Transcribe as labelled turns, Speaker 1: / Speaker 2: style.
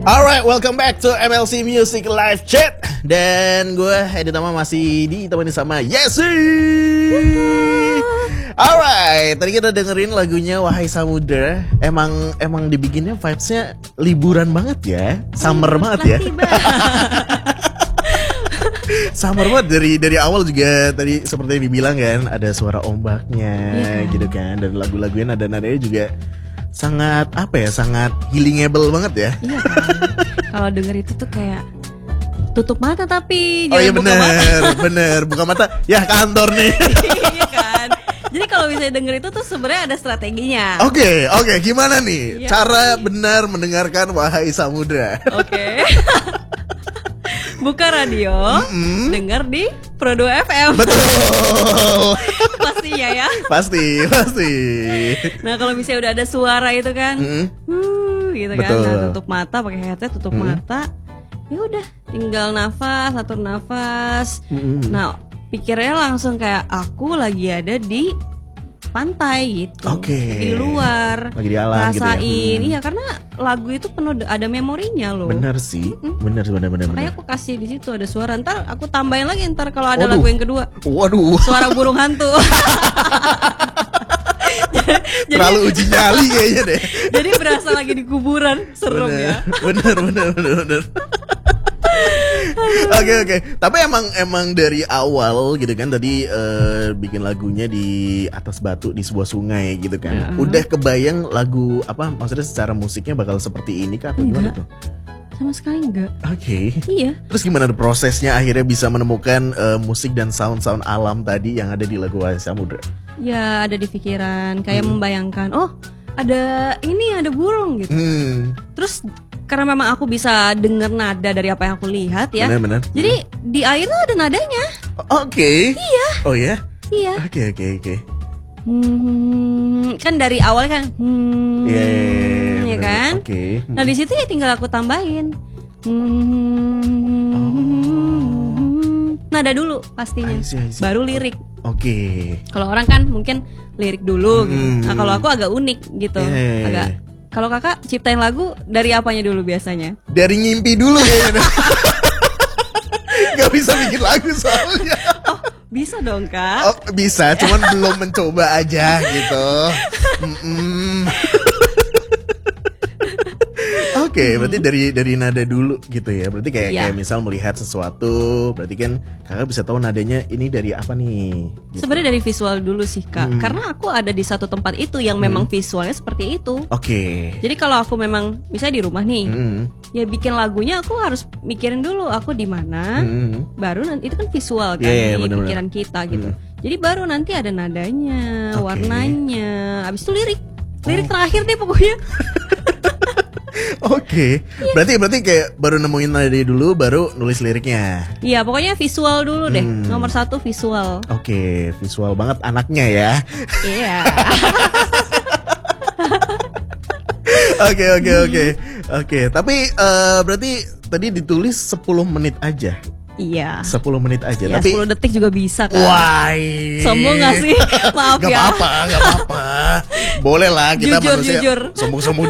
Speaker 1: Alright, welcome back to MLC Music Live Chat. Dan gue Edi Tama masih ditemani sama Yesi. Alright, tadi kita dengerin lagunya Wahai Samudra. Emang dibikinnya vibes-nya liburan banget ya. Summer banget ya. Summer banget dari awal juga tadi seperti yang dibilang kan, ada suara ombaknya gitu kan, dan lagu-lagunya nada-nadanya juga sangat sangat healingable banget ya. Iya
Speaker 2: kan. Kalau denger itu tuh kayak tutup mata tapi
Speaker 1: oh iya bener buka mata ya kantor nih.
Speaker 2: Iya kan. Jadi kalau bisa denger itu tuh sebenarnya ada strateginya.
Speaker 1: Oke, gimana nih cara benar mendengarkan Wahai Samudra?
Speaker 2: Oke. Buka radio, denger di Pro 2 FM.
Speaker 1: Betul.
Speaker 2: Pastinya ya.
Speaker 1: Pasti.
Speaker 2: Nah kalau misalnya udah ada suara itu kan, gitu kan. Nah, tutup mata, pakai headset, tutup mata. Ya udah, tinggal nafas, atur nafas. Nah pikirnya langsung kayak aku lagi ada di pantai gitu, di luar,
Speaker 1: lagi di alam
Speaker 2: rasain
Speaker 1: gitu ya.
Speaker 2: Iya karena lagu itu penuh ada memorinya loh.
Speaker 1: Bener sih, bener.
Speaker 2: Makanya aku kasih di situ ada suara, ntar aku tambahin lagi ntar kalau ada lagu yang kedua.
Speaker 1: Waduh.
Speaker 2: Suara burung hantu.
Speaker 1: Terlalu uji nyali kayaknya deh.
Speaker 2: Jadi berasa lagi di kuburan, serem ya.
Speaker 1: Bener. Oke. Tapi emang dari awal gitu kan tadi bikin lagunya di atas batu di sebuah sungai gitu kan. Udah kebayang lagu apa maksudnya secara musiknya bakal seperti ini kah atau gimana tuh?
Speaker 2: Sama sekali enggak.
Speaker 1: Oke.
Speaker 2: Iya.
Speaker 1: Terus gimana prosesnya akhirnya bisa menemukan musik dan sound alam tadi yang ada di lagu Wahai Samudra?
Speaker 2: Ya ada di pikiran kayak membayangkan, oh ada burung gitu. Terus karena memang aku bisa dengar nada dari apa yang aku lihat ya.
Speaker 1: Benar.
Speaker 2: Jadi di air tuh ada nadanya.
Speaker 1: Oke.
Speaker 2: Iya.
Speaker 1: Oh ya?
Speaker 2: Iya.
Speaker 1: Oke.
Speaker 2: Kan dari awal kan. Ya kan?
Speaker 1: Oke.
Speaker 2: Nah di situ ya tinggal aku tambahin. Nada dulu pastinya.
Speaker 1: I see.
Speaker 2: Baru lirik.
Speaker 1: Oke.
Speaker 2: Kalau orang kan mungkin lirik dulu gitu. Nah kalau aku agak unik gitu. Agak. Kalau kakak ciptain lagu dari apanya dulu biasanya?
Speaker 1: Dari ngimpi dulu kayaknya. Gak bisa bikin lagu soalnya.
Speaker 2: Oh bisa dong kak?
Speaker 1: Oh bisa, cuman belum mencoba aja gitu. Oke, berarti dari nada dulu gitu ya. Berarti kayak misal melihat sesuatu, berarti kan kakak bisa tahu nadanya ini dari apa nih gitu.
Speaker 2: Sebenarnya dari visual dulu sih kak. Karena aku ada di satu tempat itu yang memang visualnya seperti itu.
Speaker 1: Oke.
Speaker 2: Jadi kalau aku memang misalnya di rumah nih, ya bikin lagunya aku harus mikirin dulu aku di mana. Baru nanti itu kan visual kan di pikiran kita gitu. Jadi baru nanti ada nadanya, warnanya. Abis itu lirik terakhir deh pokoknya.
Speaker 1: Oke. Berarti kayak baru nemuin nada dulu, baru nulis liriknya.
Speaker 2: Iya, pokoknya visual dulu deh. Nomor 1 visual.
Speaker 1: Oke, visual banget anaknya ya.
Speaker 2: Iya.
Speaker 1: Oke. Tapi berarti tadi ditulis 10 menit aja.
Speaker 2: Iya.
Speaker 1: 10 menit aja.
Speaker 2: Ya,
Speaker 1: tapi
Speaker 2: 10 detik juga bisa kan.
Speaker 1: Wah.
Speaker 2: Sombong gak sih? Maaf
Speaker 1: gak
Speaker 2: ya.
Speaker 1: Gak apa-apa. Boleh lah kita
Speaker 2: jujur.
Speaker 1: manusia sombong-sombong